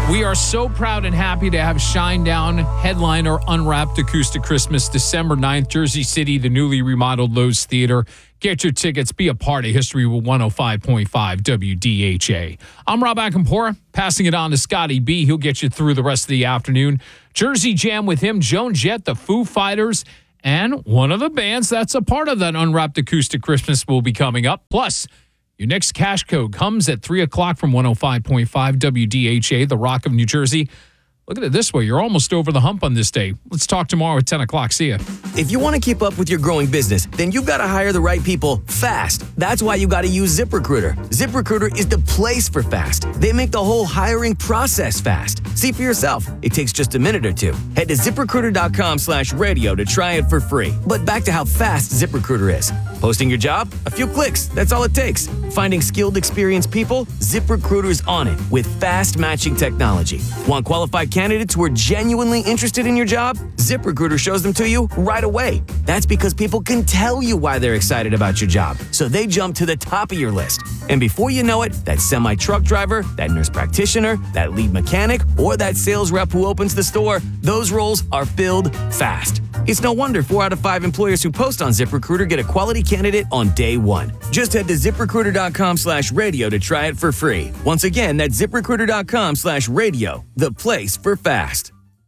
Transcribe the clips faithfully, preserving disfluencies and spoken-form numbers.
We are so proud and happy to have Shinedown headliner Unwrapped Acoustic Christmas, December ninth, Jersey City, the newly remodeled Lowe's Theater. Get your tickets. Be a part of history with one oh five point five W D H A. I'm Rob Akampora, passing it on to Scotty B. He'll get you through the rest of the afternoon. Jersey Jam with him, Joan Jett, the Foo Fighters, and one of the bands that's a part of that Unwrapped Acoustic Christmas will be coming up. Plus, your next cash code comes at three o'clock from one oh five point five W D H A, the Rock of New Jersey. Look at it this way. You're almost over the hump on this day. Let's talk tomorrow at ten o'clock. See ya. If you want to keep up with your growing business, then you've got to hire the right people fast. That's why you got to use ZipRecruiter. ZipRecruiter is the place for fast. They make the whole hiring process fast. See for yourself. It takes just a minute or two. Head to ZipRecruiter.com slash radio to try it for free. But back to how fast ZipRecruiter is. Posting your job? A few clicks. That's all it takes. Finding skilled, experienced people? ZipRecruiter's on it with fast matching technology. Want qualified candidates who are genuinely interested in your job? ZipRecruiter shows them to you right away. That's because people can tell you why they're excited about your job, so they jump to the top of your list. And before you know it, that semi-truck driver, that nurse practitioner, that lead mechanic, or that sales rep who opens the store, those roles are filled fast. It's no wonder four out of five employers who post on ZipRecruiter get a quality candidate on day one. Just head to ZipRecruiter.com slash radio to try it for free. Once again, that's ZipRecruiter.com slash radio, the place for fast.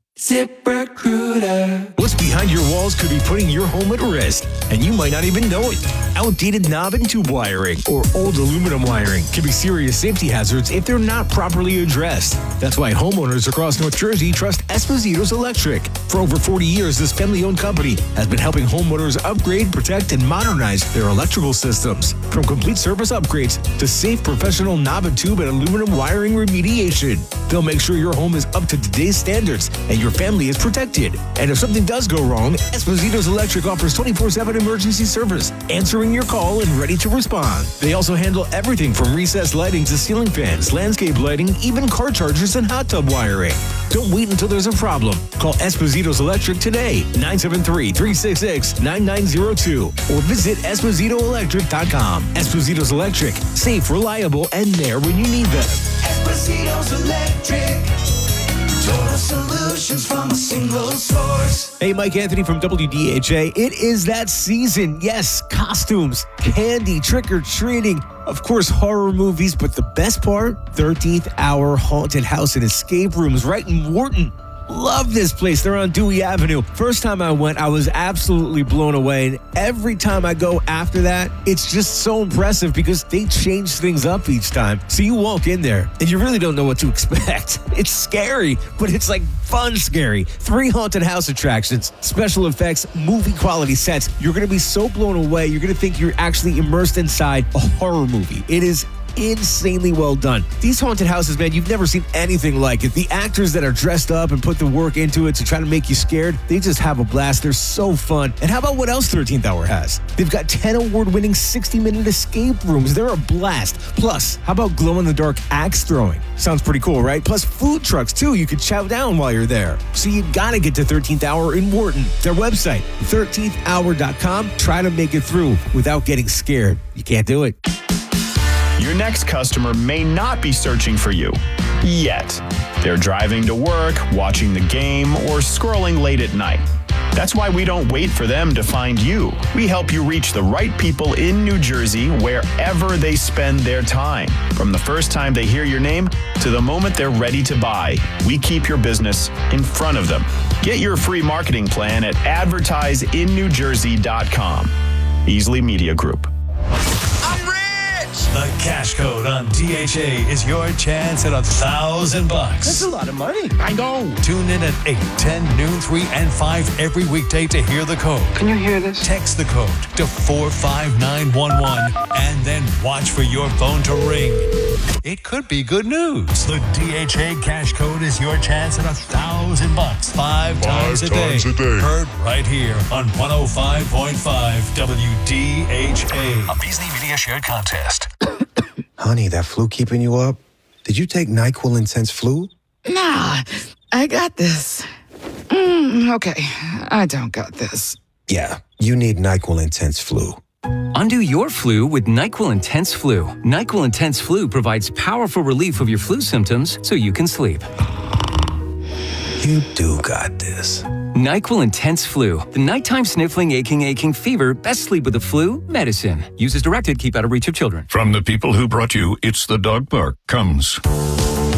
ZipRecruiter. What's behind your walls could be putting your home at risk, and you might not even know it. Outdated knob and tube wiring or old aluminum wiring can be serious safety hazards if they're not properly addressed. That's why homeowners across North Jersey trust Esposito's Electric. For over forty years, this family-owned company has been helping homeowners upgrade, protect, and modernize their electrical systems. From complete service upgrades to safe professional knob and tube and aluminum wiring remediation. They'll make sure your home is up to today's standards and your family is protected. And if something does go wrong, Esposito's Electric offers twenty-four seven emergency service, answering your call and ready to respond. They also handle everything from recessed lighting to ceiling fans, landscape lighting, even car chargers and hot tub wiring. Don't wait until there's a problem. Call Esposito's Electric today, nine seven three, three six six, nine nine zero two, or visit Esposito Electric dot com. Esposito's Electric, safe, reliable, and there when you need them. Esposito's Electric. Total solutions from a single source. Hey, Mike Anthony from W D H A. It is that season. Yes, costumes, candy, trick-or-treating, of course, horror movies, but the best part, thirteenth hour haunted house and escape rooms right in Wharton. Love this place. They're on Dewey Avenue. First time I went, I was absolutely blown away. And every time I go after that, it's just so impressive because they change things up each time. So you walk in there and you really don't know what to expect. It's scary, but it's like fun scary. Three haunted house attractions, special effects, movie quality sets. You're going to be so blown away. You're going to think you're actually immersed inside a horror movie. It is insanely well done. These haunted houses, man, you've never seen anything like it. The actors that are dressed up and put the work into it to try to make you scared, they just have a blast. They're so fun. And how about what else thirteenth Hour has? They've got ten award-winning sixty minute escape rooms. They're a blast. Plus, how about glow-in-the-dark axe throwing? Sounds pretty cool, right? Plus food trucks, too. You could chow down while you're there. So you gotta get to thirteenth Hour in Wharton. Their website, thirteenth hour dot com. Try to make it through without getting scared. You can't do it. Your next customer may not be searching for you yet. They're driving to work, watching the game, or scrolling late at night. That's why we don't wait for them to find you. We help you reach the right people in New Jersey wherever they spend their time. From the first time they hear your name to the moment they're ready to buy, we keep your business in front of them. Get your free marketing plan at advertise in new jersey dot com. Easley Media Group. The cash code on D H A is your chance at a thousand bucks. That's a lot of money. I know. Tune in at eight, ten, noon, three, and five every weekday to hear the code. Can you hear this? Text the code to four five nine one one and then watch for your phone to ring. It could be good news. The D H A cash code is your chance at a thousand bucks five, five times, a, times day. a day. Heard right here on one oh five point five W D H A. A Beasley Media shared contest. Honey, that flu keeping you up? Did you take NyQuil Intense Flu? Nah, I got this. Mm, okay, I don't got this. Yeah, you need NyQuil Intense Flu. Undo your flu with NyQuil Intense Flu. NyQuil Intense Flu provides powerful relief of your flu symptoms so you can sleep. You do got this. NyQuil Intense Flu. The nighttime sniffling, aching, aching fever. Best sleep with the flu medicine. Use as directed. Keep out of reach of children. From the people who brought you It's the Dog Park comes